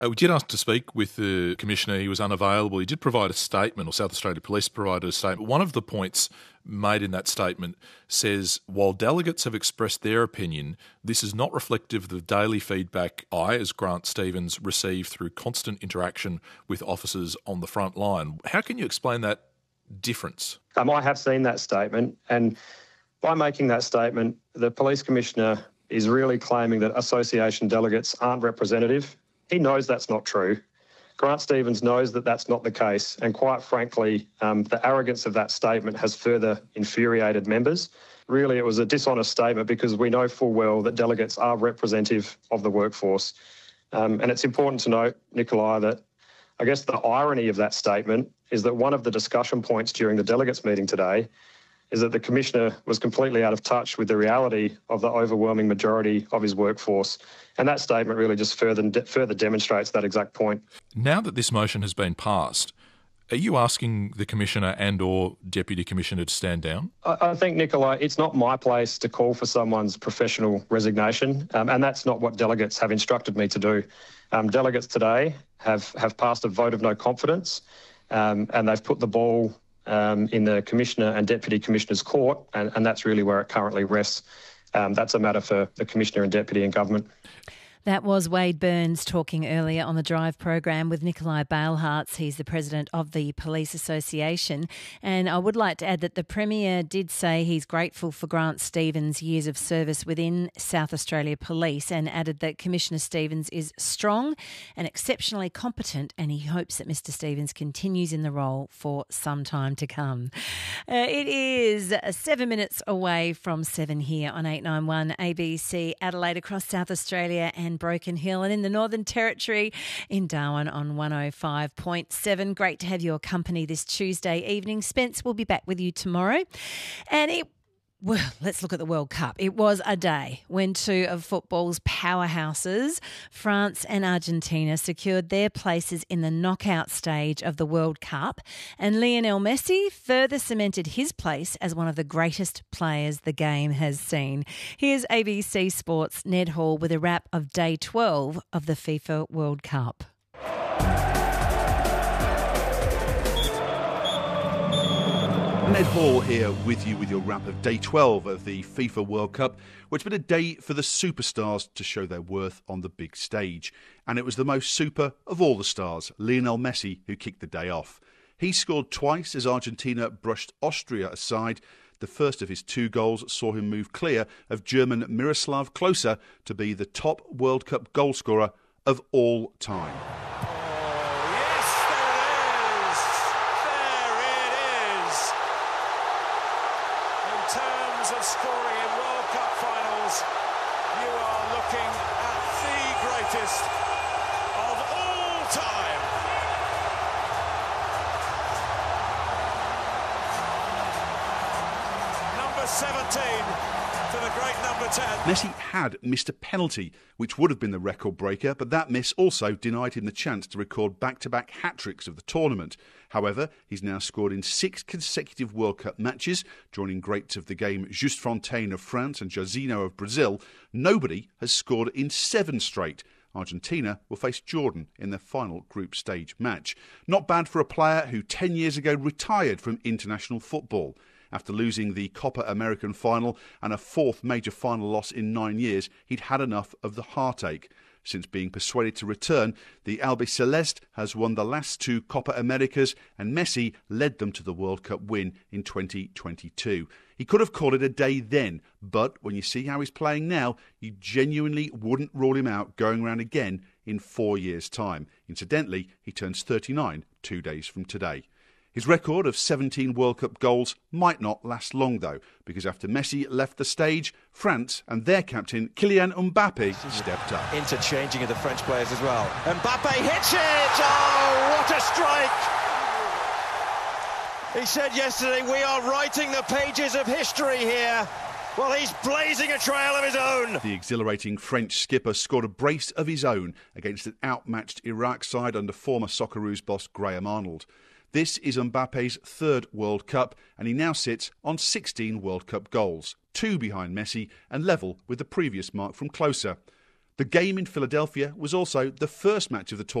We did ask to speak with the Commissioner. He was unavailable. He did provide a statement, or South Australia Police provided a statement. One of the points made in that statement says, while delegates have expressed their opinion, this is not reflective of the daily feedback I, as Grant Stevens, receive through constant interaction with officers on the front line. How can you explain that difference? I have seen that statement, and by making that statement, the Police Commissioner is really claiming that association delegates aren't representative. He knows that's not true. Grant Stevens knows that that's not the case, and quite frankly, the arrogance of that statement has further infuriated members. Really, it was a dishonest statement because we know full well that delegates are representative of the workforce. And it's important to note, Nikolai, that I guess the irony of that statement is that one of the discussion points during the delegates meeting today is that the Commissioner was completely out of touch with the reality of the overwhelming majority of his workforce. And that statement really just further demonstrates that exact point. Now that this motion has been passed, are you asking the Commissioner and or Deputy Commissioner to stand down? I think, Nikolai, it's not my place to call for someone's professional resignation, and that's not what delegates have instructed me to do. Delegates today have passed a vote of no confidence, and they've put the ball in the Commissioner and Deputy Commissioner's court, and that's really where it currently rests. That's a matter for the Commissioner and Deputy and Government. That was Wade Burns talking earlier on the Drive program with Nikolai Bailhartz. He's the president of the Police Association. And I would like to add that the Premier did say he's grateful for Grant Stevens' years of service within South Australia Police, and added that Commissioner Stevens is strong and exceptionally competent, and he hopes that Mr Stevens continues in the role for some time to come. It is 7 minutes away from 7 here on 891 ABC Adelaide, across South Australia and Broken Hill, and in the Northern Territory in Darwin on 105.7. Great to have your company this Tuesday evening. Spence will be back with you tomorrow. And well, let's look at the World Cup. It was a day when two of football's powerhouses, France and Argentina, secured their places in the knockout stage of the World Cup, and Lionel Messi further cemented his place as one of the greatest players the game has seen. Here's ABC Sports' Ned Hall with a wrap of Day 12 of the FIFA World Cup. Ned Hall here with you with your wrap of Day 12 of the FIFA World Cup, which has been a day for the superstars to show their worth on the big stage. And it was the most super of all the stars, Lionel Messi, who kicked the day off. He scored twice as Argentina brushed Austria aside. The first of his two goals saw him move clear of German Miroslav Klose to be the top World Cup goalscorer of all time. Of scoring in World Cup finals, you are looking at the greatest of all time. Number 17 to the great number 10. Messi had missed a penalty, which would have been the record breaker, but that miss also denied him the chance to record back-to-back hat-tricks of the tournament. However, he's now scored in 6 consecutive World Cup matches, joining greats of the game Just Fontaine of France and Jairzinho of Brazil. Nobody has scored in 7 straight. Argentina will face Jordan in their final group stage match. Not bad for a player who 10 years ago retired from international football. After losing the Copa American final and a 4th major final loss in 9 years, he'd had enough of the heartache. Since being persuaded to return, the Albiceleste has won the last 2 Copa Americas, and Messi led them to the World Cup win in 2022. He could have called it a day then, but when you see how he's playing now, you genuinely wouldn't rule him out going round again in 4 years' time. Incidentally, he turns 39 2 days from today. His record of 17 World Cup goals might not last long, though, because after Messi left the stage, France and their captain, Kylian Mbappe, stepped up. Interchanging of the French players as well. Mbappe hits it! Oh, what a strike! He said yesterday, we are writing the pages of history here. Well, he's blazing a trail of his own. The exhilarating French skipper scored a brace of his own against an outmatched Iraq side under former Socceroos boss Graham Arnold. This is Mbappe's 3rd World Cup, and he now sits on 16 World Cup goals, 2 behind Messi and level with the previous mark from Klose. The game in Philadelphia was also the first match of the tournament